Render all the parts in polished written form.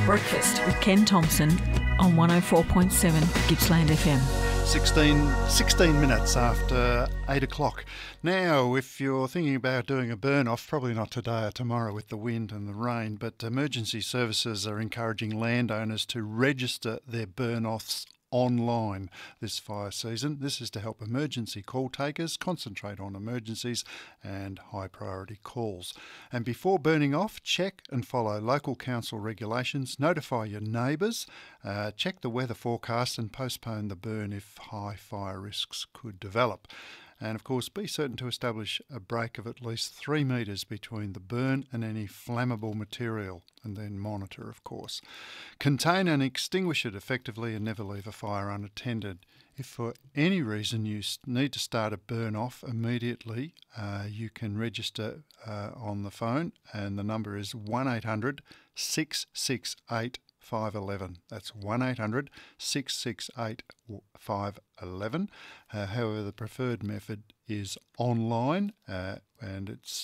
Breakfast with Ken Thompson on 104.7 Gippsland FM. 16 minutes after 8 o'clock. Now, if you're thinking about doing a burn-off, probably not today or tomorrow with the wind and the rain, but emergency services are encouraging landowners to register their burn-offs online this fire season. This is to help emergency call takers concentrate on emergencies and high priority calls. And before burning off, check and follow local council regulations, notify your neighbours, check the weather forecast and postpone the burn if high fire risks could develop. And of course, be certain to establish a break of at least 3 metres between the burn and any flammable material, and then monitor, of course. Contain and extinguish it effectively and never leave a fire unattended. If for any reason you need to start a burn off immediately, you can register on the phone, and the number is 1800 668 511. That's 1800 668 511. However, the preferred method is online, and it's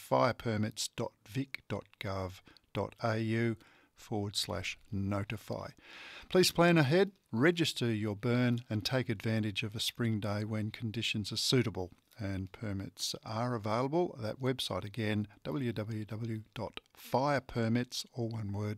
firepermits.vic.gov.au/notify. Please plan ahead, register your burn, and take advantage of a spring day when conditions are suitable. And permits are available. That website again, www.firepermits, all one word,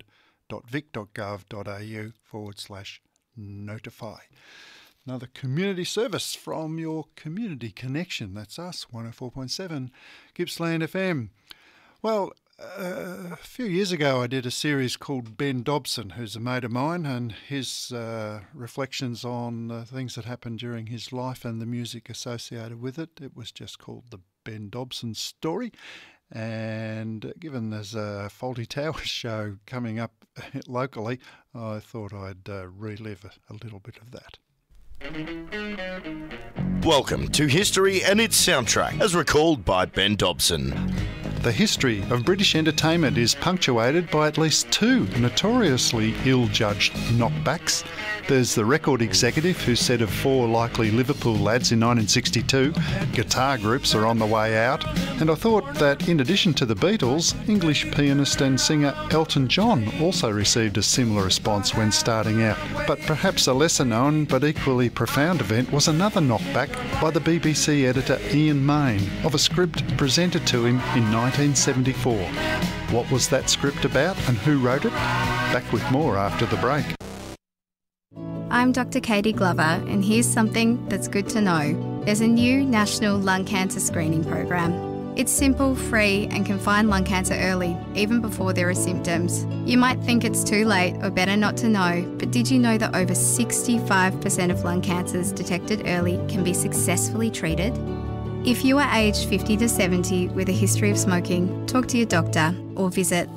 .vic.gov.au/notify. Another community service from your community connection. That's us, 104.7 Gippsland FM. Well, a few years ago I did a series called Ben Dobson, who's a mate of mine, and his reflections on things that happened during his life and the music associated with it. It was just called The Ben Dobson Story. And given there's a Faulty Towers show coming up locally, I thought I'd relive a little bit of that. Welcome to History and its Soundtrack, as recalled by Ben Dobson. The history of British entertainment is punctuated by at least 2 notoriously ill-judged knockbacks. There's the record executive who said of 4 likely Liverpool lads in 1962, guitar groups are on the way out. And I thought that in addition to the Beatles, English pianist and singer Elton John also received a similar response when starting out. But perhaps a lesser known but equally profound event was another knockback by the BBC editor Ian Main of a script presented to him in 1974. What was that script about and who wrote it? Back with more after the break. I'm Dr. Katie Glover, and here's something that's good to know. There's a new national lung cancer screening program. It's simple, free, and can find lung cancer early, even before there are symptoms. You might think it's too late or better not to know, but did you know that over 65% of lung cancers detected early can be successfully treated? If you are aged 50 to 70 with a history of smoking, talk to your doctor or visit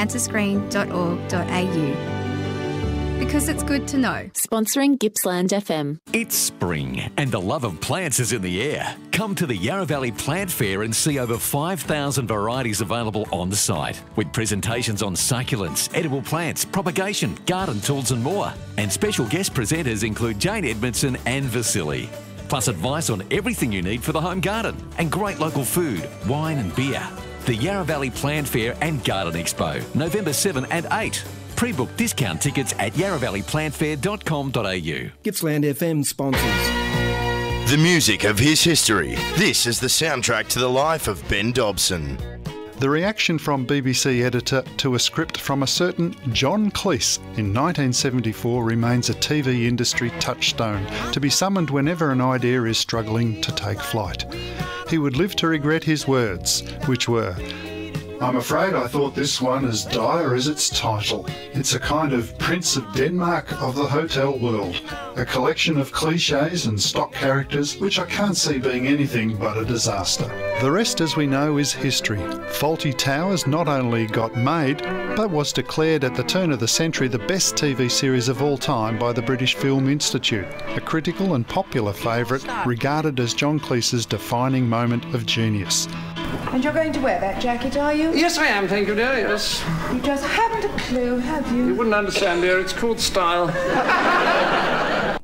lungcancerscreen.org.au. Because it's good to know. Sponsoring Gippsland FM. It's spring and the love of plants is in the air. Come to the Yarra Valley Plant Fair and see over 5,000 varieties available on the site, with presentations on succulents, edible plants, propagation, garden tools and more. And special guest presenters include Jane Edmondson and Vasily. Plus advice on everything you need for the home garden and great local food, wine and beer. The Yarra Valley Plant Fair and Garden Expo, November 7 and 8. Pre-book discount tickets at yarravalleyplantfair.com.au. Gippsland FM sponsors the music of his history. This is the soundtrack to the life of Ben Dobson. The reaction from BBC editor to a script from a certain John Cleese in 1974 remains a TV industry touchstone, to be summoned whenever an idea is struggling to take flight. He would live to regret his words, which were, "I'm afraid I thought this one as dire as its title. It's a kind of Prince of Denmark of the hotel world. A collection of cliches and stock characters which I can't see being anything but a disaster." The rest, as we know, is history. Faulty Towers not only got made, but was declared at the turn of the century the best TV series of all time by the British Film Institute, a critical and popular favourite regarded as John Cleese's defining moment of genius. And you're going to wear that jacket, are you? Yes, I am, thank you, dear, yes. You just haven't a clue, have you? You wouldn't understand, dear, it's called style.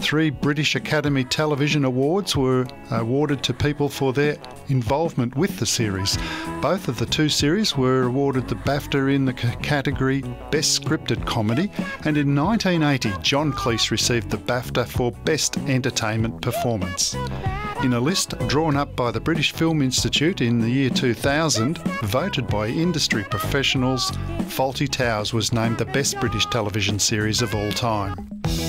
3 British Academy Television Awards were awarded to people for their involvement with the series. Both of the 2 series were awarded the BAFTA in the category Best Scripted Comedy, and in 1980 John Cleese received the BAFTA for Best Entertainment Performance. In a list drawn up by the British Film Institute in the year 2000, voted by industry professionals, Fawlty Towers was named the best British television series of all time.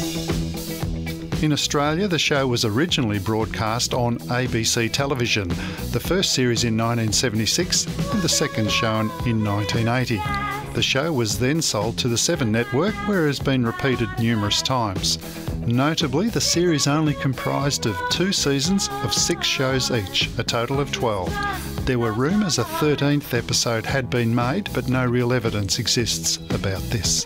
In Australia, the show was originally broadcast on ABC television, the first series in 1976 and the second shown in 1980. The show was then sold to the Seven Network, where it has been repeated numerous times. Notably, the series only comprised of 2 seasons of 6 shows each, a total of 12. There were rumours a 13th episode had been made, but no real evidence exists about this.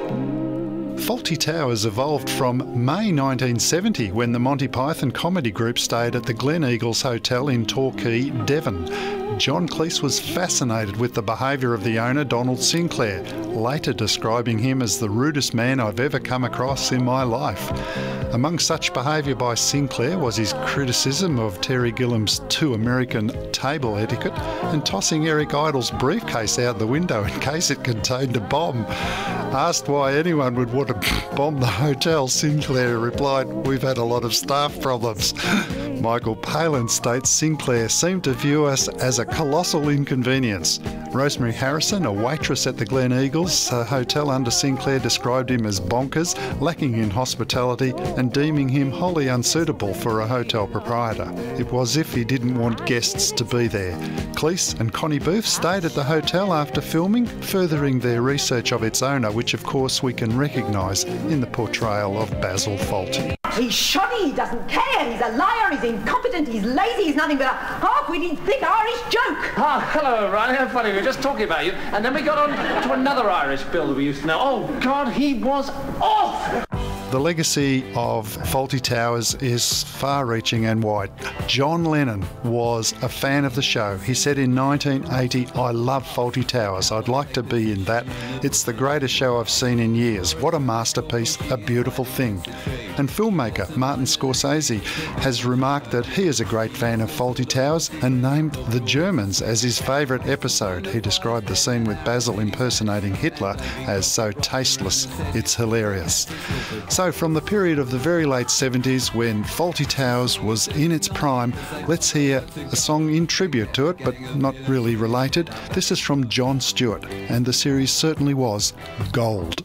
Fawlty Towers evolved from May 1970, when the Monty Python comedy group stayed at the Glen Eagles Hotel in Torquay, Devon. John Cleese was fascinated with the behaviour of the owner, Donald Sinclair, later describing him as the rudest man I've ever come across in my life. Among such behaviour by Sinclair was his criticism of Terry Gilliam's too American table etiquette and tossing Eric Idle's briefcase out the window in case it contained a bomb. Asked why anyone would want to bomb the hotel, Sinclair replied, "We've had a lot of staff problems." Michael Palin states Sinclair seemed to view us as a colossal inconvenience. Rosemary Harrison, a waitress at the Glen Eagles Hotel under Sinclair, described him as bonkers, lacking in hospitality and deeming him wholly unsuitable for a hotel proprietor. It was as if he didn't want guests to be there. Cleese and Connie Booth stayed at the hotel after filming, furthering their research of its owner, which of course we can recognise in the portrayal of Basil Fawlty. He's shoddy, he doesn't care, he's a liar, he's incompetent, he's lazy, he's nothing but a half-witted, thick Irish joke. Ah, hello, Riley. How funny. We were just talking about you, and then we got on to another Irish builder we used to know. Oh, God, he was off! The legacy of Fawlty Towers is far-reaching and wide. John Lennon was a fan of the show. He said in 1980, "I love Fawlty Towers. I'd like to be in that. It's the greatest show I've seen in years. What a masterpiece, a beautiful thing." And filmmaker Martin Scorsese has remarked that he is a great fan of Fawlty Towers and named The Germans as his favourite episode. He described the scene with Basil impersonating Hitler as so tasteless, it's hilarious. So from the period of the very late 70s, when Fawlty Towers was in its prime, let's hear a song in tribute to it, but not really related. This is from Jon Stewart, and the series certainly was gold.